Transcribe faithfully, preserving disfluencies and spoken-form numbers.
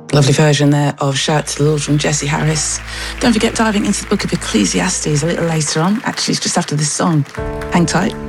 Lovely version there of Shout to the Lord from Jesse Harris. Don't forget diving into the book of Ecclesiastes a little later on. Actually, it's just after this song. Hang tight.